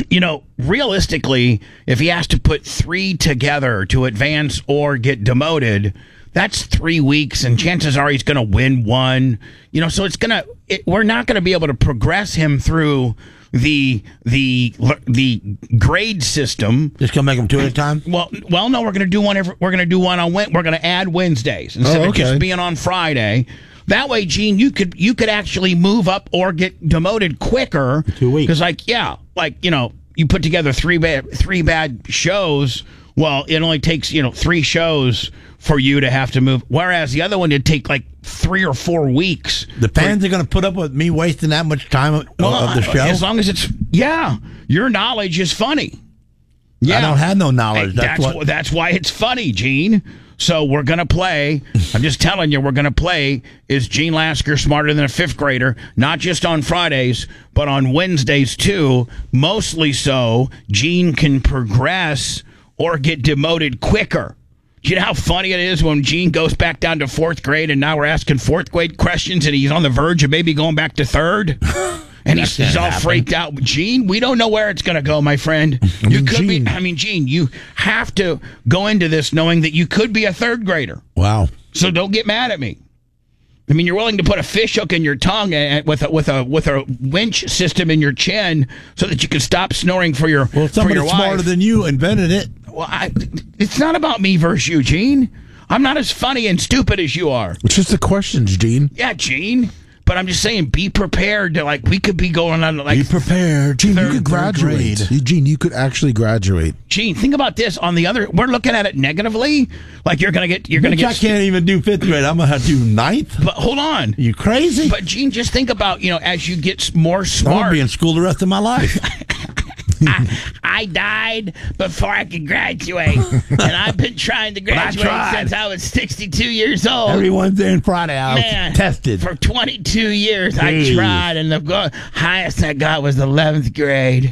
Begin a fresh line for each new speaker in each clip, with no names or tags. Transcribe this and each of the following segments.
realistically, if he has to put 3 together to advance or get demoted, that's 3 weeks, and chances are he's going to win 1. So we're not going to be able to progress him through the grade system.
Just gonna make them 2 at a time.
Well, no, we're going to do one. We're going to do one on We're going to add Wednesdays instead of just being on Friday. That way, Gene, you could actually move up or get demoted quicker.
2 weeks.
Because you put together three bad shows. Well, it only takes 3 shows for you to have to move. Whereas the other one did take 3 or 4 weeks.
The fans are going to put up with me wasting that much time of the show?
As long as your knowledge is funny. Yeah.
I don't have no knowledge.
That's why it's funny, Gene. So we're going to play. I'm just telling you, we're going to play Is Gene Lasker Smarter Than a Fifth Grader? Not just on Fridays, but on Wednesdays too. Mostly so Gene can progress or get demoted quicker. Do you know how funny it is when Gene goes back down to 4th grade and now we're asking 4th grade questions and he's on the verge of maybe going back to 3rd? And he's all freaked out. Gene, we don't know where it's going to go, my friend. Gene, you have to go into this knowing that you could be a 3rd grader.
Wow.
So don't get mad at me. You're willing to put a fish hook in your tongue with a winch system in your chin so that you can stop snoring for your wife.
Somebody smarter than you invented it.
Well, it's not about me versus you, Gene. I'm not as funny and stupid as you are.
It's just the questions, Gene.
Yeah, Gene. But I'm just saying, be prepared to we could be going on
be prepared.
Gene, you could graduate. Gene, you could actually graduate.
Gene, think about this. We're looking at it negatively. You're gonna get.
I can't even do 5th grade. I'm gonna have to do 9th.
But hold on.
Are you crazy?
But Gene, just think about as you get more smart.
I'm gonna be in school the rest of my life.
I died before I could graduate, and I've been trying to graduate since I was 62 years old.
Every Wednesday and Friday, I was tested.
For 22 years, I tried, and the highest I got was 11th grade.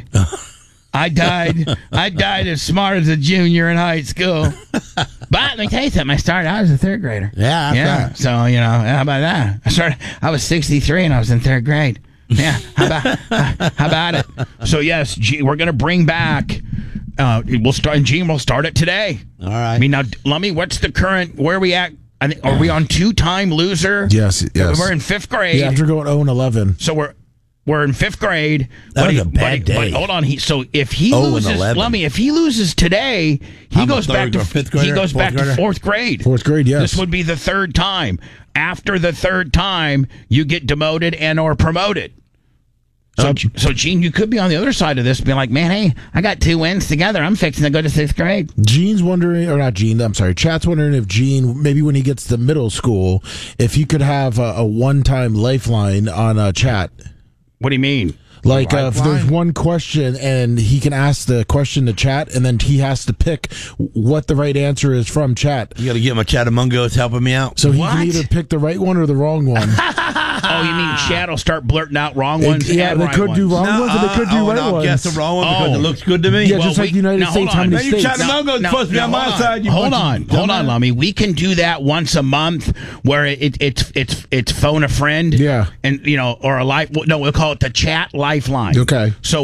I died as smart as a junior in high school. But let me tell you something. I started out as a 3rd grader.
Yeah, that's right.
So, how about that? I was 63, and I was in 3rd grade. Yeah, how about it? So yes, we're going to bring back. We'll start. Gene will start it today.
All right.
Now, Lummy, what's the current? Where are we at? Are we on 2-time loser?
Yes.
We're in 5th grade.
Yeah, after going 0-11.
So we're in 5th grade.
That was a bad day.
But hold on. If he loses, Lummy, if he loses today, he goes back to
5th grader.
He goes back to 4th grade.
4th grade. Yes.
This would be the 3rd time. After the 3rd time, you get demoted and or promoted. So, Gene, you could be on the other side of this, being like, man, hey, I got 2 wins together. I'm fixing to go to 6th grade.
Gene's wondering, or not Gene, I'm sorry, Chat's wondering if Gene, maybe when he gets to middle school, if you could have a one-time lifeline on Chat.
What do you mean?
If there's one question and he can ask the question to Chat, and then he has to pick what the right answer is from Chat.
You got to get my Chatamungos helping me out.
So he can either pick the right one or the wrong one.
Oh, you mean Chat will start blurting out wrong ones?
Yeah, they could do wrong ones, or they could do right ones.
Guess the wrong one because it looks good to me.
Yeah, just like the United States. How many states?
Chatamungos supposed to be on my side.
Hold on, Lummy. We can do that once a month, where it's phone a friend.
Yeah,
and or a life. No, we'll call it the Chat Lifeline.
Okay.
So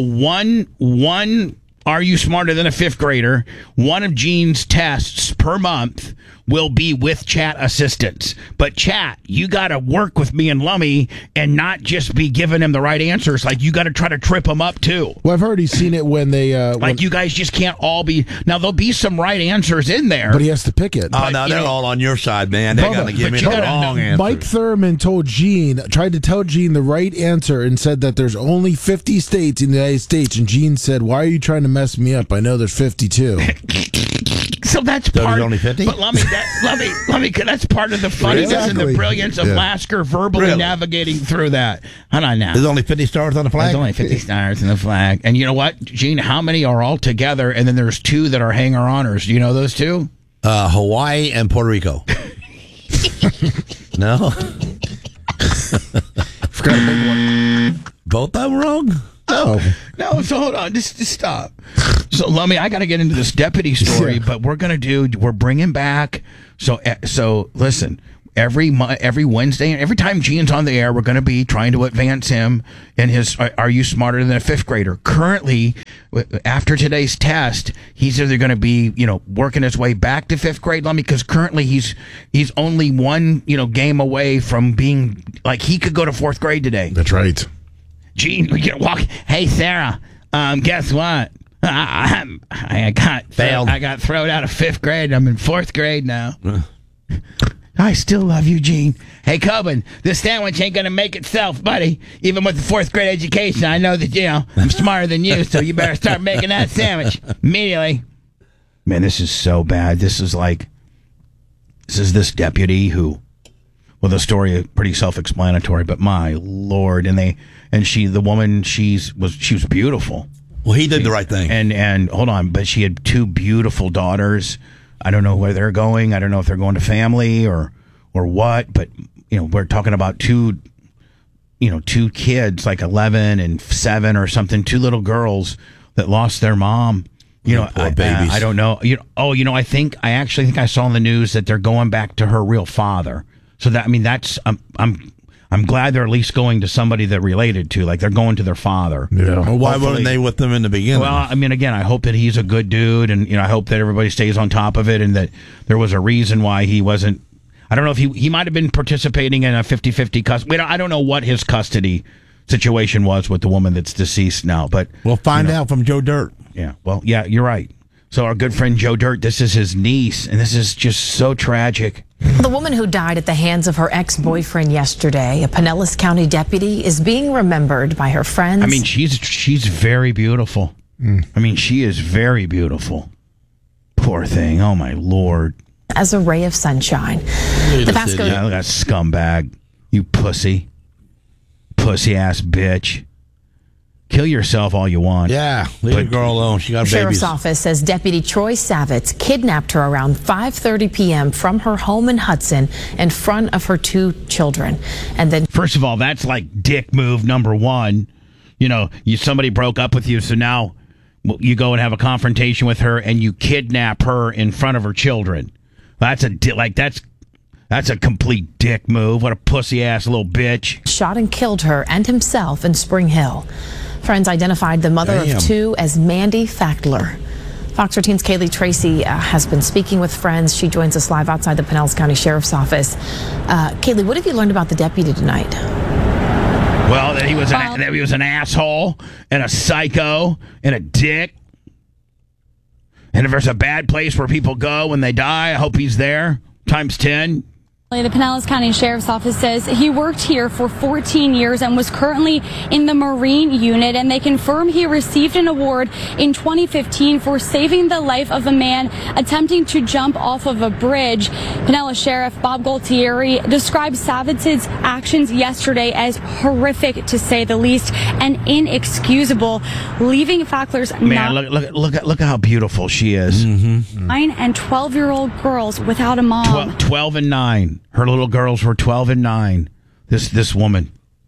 one. Are you smarter than a 5th grader? One of Gene's tests per month will be with Chat assistance. But Chat, you got to work with me and Lummy and not just be giving him the right answers. You got to try to trip him up too.
Well, I've already seen it when they
you guys just can't all be. Now there'll be some right answers in there,
but he has to pick it.
Oh no, they're all on your side, man. They're going to give me the wrong answer.
Mike Thurman tried to tell Gene the right answer and said that there's only 50 states in the United States, and Gene said, "Why are you trying to mess me up? I know there's 52."
So that's part.
There's only 50?
But Lummy, that's part of the funniness and the brilliance of Lasker verbally navigating through that. Hold on now.
There's only 50 stars on the flag?
There's only 50 stars in the flag. And you know what, Gene, how many are all together? And then there's 2 that are hanger-oners. Do you know those 2?
Hawaii and Puerto Rico. No?
Forgot a big one.
Both of them wrong?
No, so hold on. Just stop. So, Lummy, I got to get into this deputy story, but we're bringing back. So listen, every Wednesday, and every time Gene's on the air, we're going to be trying to advance him in his Are You Smarter Than a Fifth Grader? Currently, after today's test, he's either going to be, working his way back to fifth grade, because currently he's only one, game away from being, like, he could go to fourth grade today.
That's right.
Gene, we can walk. Hey, Sarah, guess what? I got thrown out of fifth grade. I'm in fourth grade now. I still love you, Gene. Hey, Coben, this sandwich ain't going to make itself, buddy. Even with the fourth grade education, I know that, I'm smarter than you, so you better start making that sandwich immediately. Man, this is so bad. This is this deputy who, well, the story is pretty self-explanatory, but my Lord. The woman, she was beautiful.
Well, he did the right thing.
And hold on, but she had two beautiful daughters. I don't know where they're going. I don't know if they're going to family or what, but we're talking about two kids, like 11 and 7 or something, two little girls that lost their mom.
Poor babies.
I don't know. I actually think I saw in the news that they're going back to her real father. So that's I'm glad they're at least going to somebody they're related to, like they're going to their father.
Yeah.
Well, why weren't they with them in the beginning?
Well, again, I hope that he's a good dude, and I hope that everybody stays on top of it, and that there was a reason why he wasn't. I don't know if he might have been participating in a 50-50 custody. I don't know what his custody situation was with the woman that's deceased now, but
we'll find out from Joe Dirt.
Yeah. Well, yeah, you're right. So our good friend Joe Dirt, this is his niece, and this is just so tragic.
The woman who died at the hands of her ex-boyfriend yesterday, a Pinellas County deputy, is being remembered by her friends.
She's very beautiful. She is very beautiful. Poor thing. Oh, my Lord.
As a ray of sunshine.
Look at that scumbag. You pussy. Pussy-ass bitch. Kill yourself all you want.
Yeah, leave the girl alone. She got babies.
Sheriff's office says Deputy Troy Savitz kidnapped her around 5:30 p.m. from her home in Hudson in front of her two children. And then,
first of all, that's like dick move number one. Somebody broke up with you, so now you go and have a confrontation with her, and you kidnap her in front of her children. That's a complete dick move. What a pussy ass little bitch.
Shot and killed her and himself in Spring Hill. Friends identified the mother of two as Mandy Fackler. Fox 13's Kaylee Tracy has been speaking with friends. She joins us live outside the Pinellas County Sheriff's Office. Kaylee, what have you learned about the deputy tonight?
Well, that he was an asshole and a psycho and a dick. And if there's a bad place where people go when they die, I hope he's there. Times 10.
The Pinellas County Sheriff's Office says he worked here for 14 years and was currently in the Marine unit, and they confirm he received an award in 2015 for saving the life of a man attempting to jump off of a bridge. Pinellas Sheriff Bob Gualtieri described Savitz's actions yesterday as horrific, to say the least, and inexcusable, leaving Fackler's
look how beautiful she is.
9 and 12-year-old girls without a mom.
12 and 9. Her little girls were 12 and 9. This woman.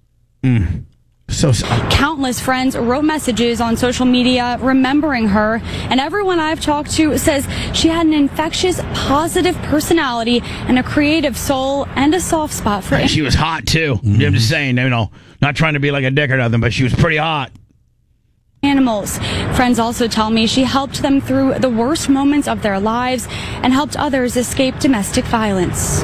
So
countless friends wrote messages on social media remembering her, and everyone I've talked to says she had an infectious, positive personality and a creative soul and a soft spot for
She was hot too. I'm just saying, not trying to be like a dick or nothing, but she was pretty hot.
Animals. Friends also tell me she helped them through the worst moments of their lives and helped others escape domestic violence.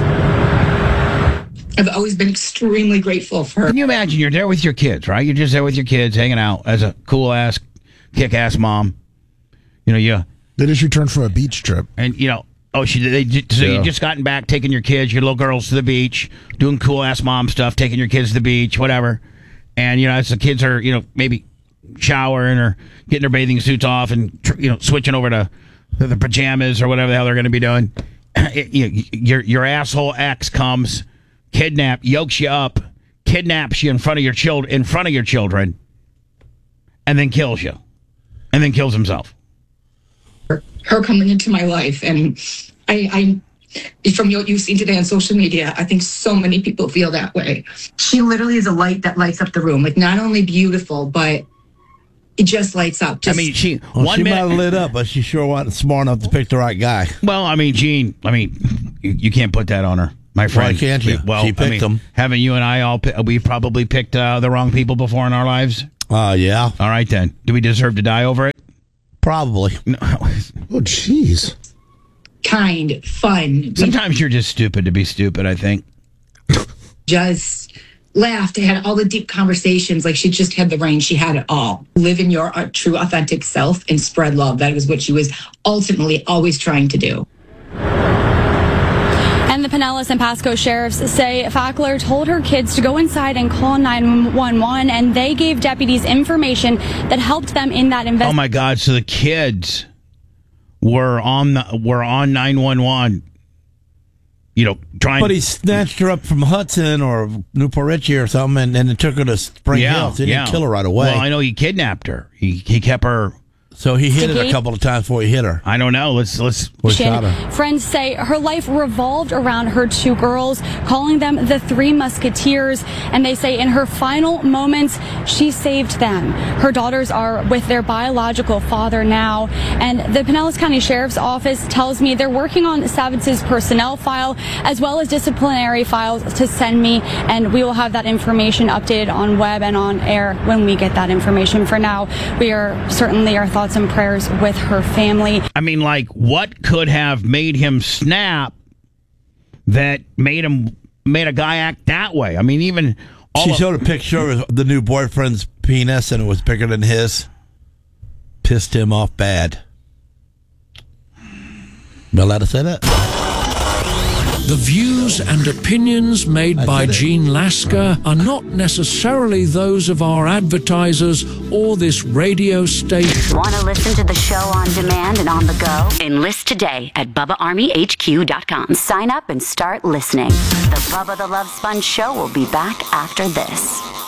I've always been extremely grateful for her.
Can you imagine you're there with your kids, right? You're just there with your kids, hanging out as a cool-ass, kick-ass mom.
They just returned from a beach trip.
And, you just gotten back, taking your kids, your little girls to the beach, doing cool-ass mom stuff, taking your kids to the beach, whatever. And, as the kids are, maybe showering or getting their bathing suits off and, switching over to the pajamas or whatever the hell they're going to be doing, your asshole ex comes, yokes you up, kidnaps you in front of your children, and then kills you, and then kills himself.
Her coming into my life, and I from what you've seen today on social media, I think so many people feel that way. She literally is a light that lights up the room. Like, not only beautiful, but it just lights up.
She might have lit up, but she sure wasn't smart enough to pick the right guy.
Well, Gene, you can't put that on her. My friend.
Why can't you? She picked them.
Haven't you and I we probably picked the wrong people before in our lives?
Yeah.
All right, then. Do we deserve to die over it?
Probably.
No.
Oh, jeez.
Kind, fun.
Sometimes you're just stupid to be stupid, I think.
Just laughed, had all the deep conversations. Like she just had the range. She had it all. Live in your true, authentic self and spread love. That was what she was ultimately always trying to do.
And the Pinellas and Pasco sheriffs say Fackler told her kids to go inside and call 911, and they gave deputies information that helped them in that investigation.
Oh my God! So the kids were on 911. You know, trying.
But he snatched her up from Hudson or Newport Richie or something, and then took her to Spring Hill. So he didn't kill her right away.
Well, I know he kidnapped her. He kept her.
So he hit her a couple of times before he hit her.
I don't know. Let's.
Shot her.
Friends say her life revolved around her two girls, calling them the Three Musketeers. And they say in her final moments, she saved them. Her daughters are with their biological father now. And the Pinellas County Sheriff's Office tells me they're working on Savitz's personnel file as well as disciplinary files to send me. And we will have that information updated on web and on air when we get that information. For now, we are certainly our thoughts and prayers with her family.
I mean, like, what could have made him snap that made a guy act that way? I mean, even
she showed a picture of the new boyfriend's penis, and it was bigger than his. Pissed him off bad. Am I allowed to say that?
The views and opinions made by Gene Lasker are not necessarily those of our advertisers or this radio station.
Want to listen to the show on demand and on the go? Enlist today at BubbaArmyHQ.com. Sign up and start listening. The Bubba the Love Sponge Show will be back after this.